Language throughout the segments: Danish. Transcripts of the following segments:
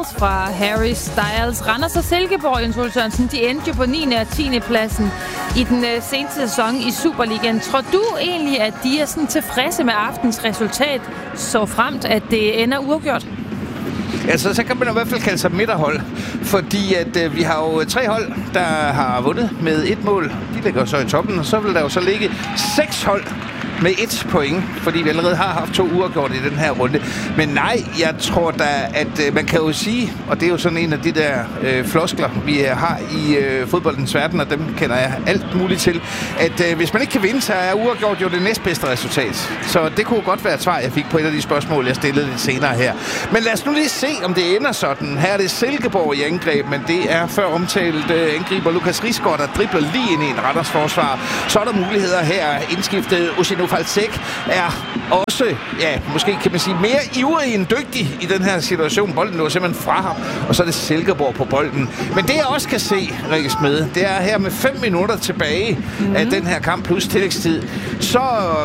Styles fra Harry Styles. Randers og Silkeborg, Jens Ole Sørensen, de endte jo på 9. og 10. pladsen i den seneste sæson i Superligaen. Tror du egentlig, at de er sådan tilfredse med aftens resultat, så fremt, at det ender uafgjort? Altså, så kan man i hvert fald kalde sig midterhold, fordi at vi har jo 3 hold, der har vundet med 1 mål. De ligger så i toppen, og så vil der jo så ligge 6 hold med 1 point, fordi vi allerede har haft 2 uafgjort i den her runde. Men nej, jeg tror da, at man kan jo sige, og det er jo sådan en af de der floskler, vi har i fodboldens verden, og dem kender jeg alt muligt til, at hvis man ikke kan vinde, så er uafgjort jo det næstbedste resultat. Så det kunne godt være et svar, jeg fik på et af de spørgsmål, jeg stillede lidt senere her. Men lad os nu lige se, om det ender sådan. Her er det Silkeborg i angreb, men det er før omtalt angriber Lukas Risgaard, der dribler lige ind i en Randers forsvar. Så er der muligheder her. Indskiftet Osino Falsek er også, ja, måske kan man sige, mere ivrig end dygtig i den her situation. Bolden lå simpelthen fra ham, og så er det Silkeborg på bolden. Men det jeg også kan se, Rikke Smed, det er her med 5 minutter tilbage af den her kamp plus tillægstid, så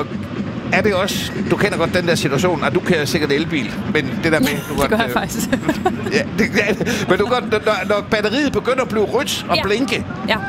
er det også, du kender godt den der situation, og du kan sikkert elbil, men det der med... Det gør jeg faktisk. Men du kan godt, når batteriet begynder at blive rødt og blinke,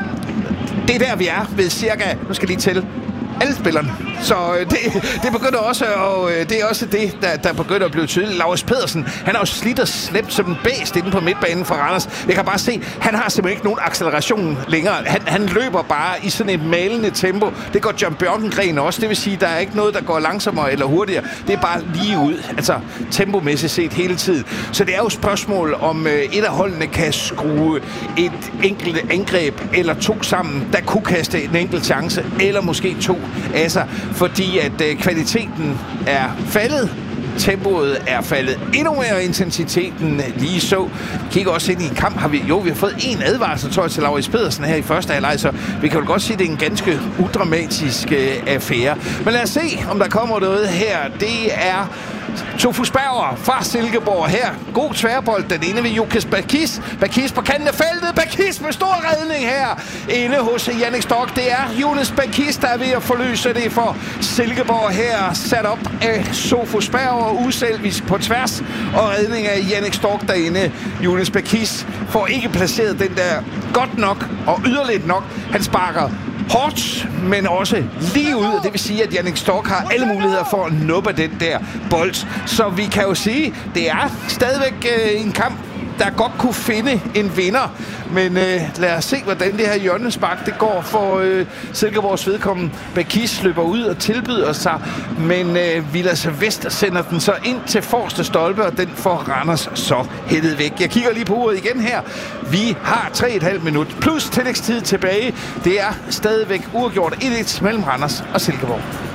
det er der, vi er ved cirka, nu skal jeg lige tælle, alle spillerne. Så det begynder også, og det er også det, der begynder at blive tydeligt. Laurits Pedersen, han har jo slidt og slæbt som en bæst inde på midtbanen for Randers. Jeg kan bare se, han har simpelthen ikke nogen acceleration længere. Han løber bare i sådan et malende tempo. Det går John Bjørkengren også. Det vil sige, der er ikke noget, der går langsommere eller hurtigere. Det er bare lige ud. Altså tempomæssigt set hele tiden. Så det er jo et spørgsmål, om et af holdene kan skrue et enkelt angreb eller 2 sammen, der kunne kaste en enkelt chance, eller måske 2 asser, fordi at kvaliteten er faldet, tempoet er faldet endnu mere, intensiteten lige så. Kigger også ind i en kamp, vi har fået 1 advarsel, tror jeg, til Laurits Pedersen her i første halvleg, så vi kan jo godt sige, at det er en ganske udramatisk affære. Men lad os se, om der kommer noget her. Det er Tofus Berger fra Silkeborg her. God tværbold. Den ene ved Jukis Bakis. Bakis på kanten af feltet. Bakis med stor redning her. Inde hos Jannik Stork. Det er Jonas Bakis, der er ved at forløse det for Silkeborg her. Sat op af Tofus Berger. Uselvisk på tværs. Og redning af Jannik Stork derinde. Jonas Bakis får ikke placeret den der godt nok og yderligt nok. Han sparker hårdt, men også lige ud. Det vil sige, at Jannik Stork har alle muligheder for at nuppe den der bold. Så vi kan jo sige, det er stadigvæk en kamp, der godt kunne finde en vinder. Men lad os se, hvordan det her hjørnespark det går for Silkeborgs vedkommende. Bakis løber ud og tilbyder sig, men Vilas Vest sender den så ind til forreste stolpe, og den får Randers så hættet væk. Jeg kigger lige på uret igen her. Vi har 3,5 minut plus tillægstid tilbage. Det er stadigvæk uafgjort 1-1 mellem Randers og Silkeborg.